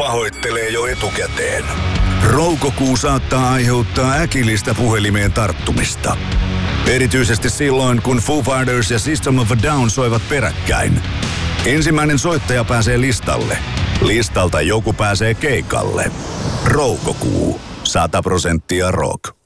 pahoittelee jo etukäteen. Roukokuu saattaa aiheuttaa äkillistä puhelimeen tarttumista. Erityisesti silloin, kun Foo Fighters ja System of a Down soivat peräkkäin. Ensimmäinen soittaja pääsee listalle. Listalta joku pääsee keikalle. Roukokuu. 100% rock.